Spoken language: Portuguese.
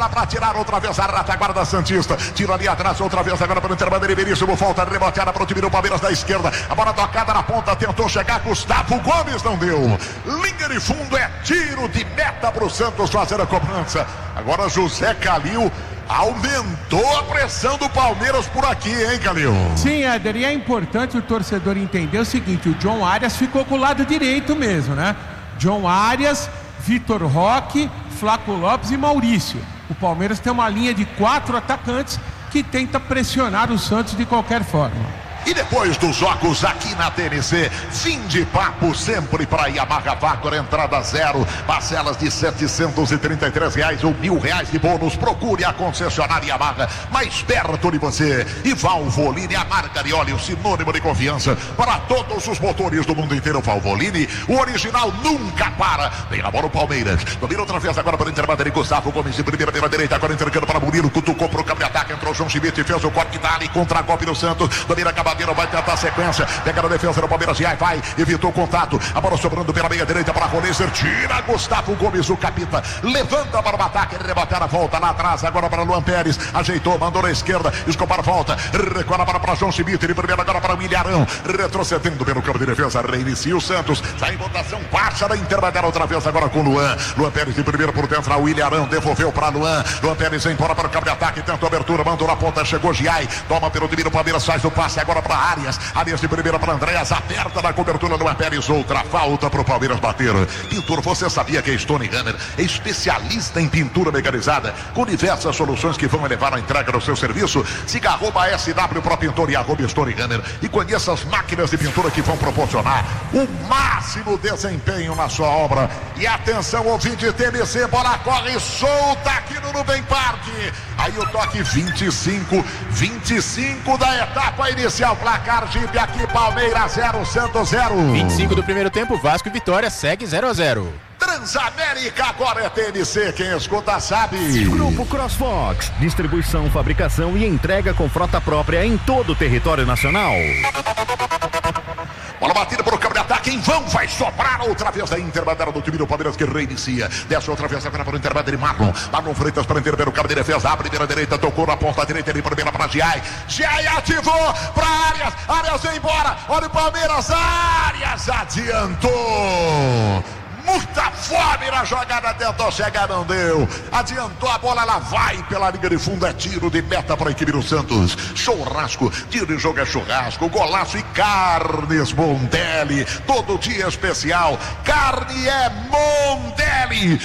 Para tirar outra vez a retaguarda santista. Tira ali atrás outra vez agora para o Interbandeira. Veríssimo, volta reboteada para o time do Palmeiras da esquerda. A bola tocada na ponta, tentou chegar Gustavo Gomes, não deu. Linha de fundo, é tiro de meta para o Santos fazer a cobrança. Agora José Calil aumentou a pressão do Palmeiras por aqui, hein, Calil? Sim, Éder, e é importante o torcedor entender o seguinte: o John Arias ficou com o lado direito mesmo, né? John Arias, Vitor Roque, Flaco Lopes e Maurício. O Palmeiras tem uma linha de 4 atacantes que tenta pressionar o Santos de qualquer forma. E depois dos jogos aqui na TNC, fim de papo sempre para Yamaha Factor, entrada zero, parcelas de R$733 ou R$1.000 de bônus. Procure a concessionária Yamaha mais perto de você. E Valvoline, a marca de óleo sinônimo de confiança para todos os motores do mundo inteiro. Valvoline, o original nunca para. Vem na bola o Palmeiras, domina outra vez agora para o Interbandeira. Gustavo Gomes de primeira pela direita, agora entregando para Murilo, cutucou para o campo de ataque, entrou João Schmidt, fez o corte dali, contra-golpe do Santos, domina a vai tentar a sequência, pega na defesa do Palmeiras e aí vai, evitou o contato, a bola sobrando pela meia direita para Roneser, tira Gustavo Gomes, o capita, levanta para o ataque, ele rebotar a volta lá atrás, agora para Luan Pérez, ajeitou, mandou na esquerda, Escobar volta, recuala para João Schmidt, ele primeiro agora para Milharão, retrocedendo pelo campo de defesa, reinicia o Santos, sai em votação baixa da Interbandeira outra vez agora com Luan Pérez de primeiro por dentro, o Milharão devolveu para Luan Pérez embora para o campo de ataque, tentou abertura, mandou na ponta, chegou Giai, toma pelo time do Palmeiras, faz o passe agora para Arias de primeira para Andréas, aperta na cobertura do Pérez, outra falta para o Palmeiras bater. Pintor, você sabia que a Stone Hammer é especialista em pintura mecanizada, com diversas soluções que vão elevar a entrega do seu serviço? Siga @SW Pro Pintor e @Stone Hammer e conheça as máquinas de pintura que vão proporcionar o máximo desempenho na sua obra. E atenção, ouvinte TBC, bola corre solta aqui no Nubem Parque. Aí o toque 25 da etapa inicial, placar Jeep aqui, Palmeiras 0, Santos 0. 25 do primeiro tempo, Vasco e Vitória segue 0-0. Transamérica agora é TNC, quem escuta sabe. Grupo CrossFox, distribuição, fabricação e entrega com frota própria em todo o território nacional. Bola batida para o campo de ataque, em vão, vai sobrar outra vez a Interbandeira do time do Palmeiras que reinicia. Desce outra vez agora para o Interbandeira e Marlon Freitas para intervir o campo de defesa, a primeira direita, tocou na ponta direita, ele primeira para Giai ativou para Arias vem embora, olha o Palmeiras, Arias adiantou. Muita fome na jogada, tentou chegar, não deu. Adiantou a bola, ela vai pela linha de fundo, é tiro de meta para a equipe do Santos. Churrasco, tiro de jogo é churrasco, golaço e carnes Mondelli. Todo dia especial, carne é Mondelli.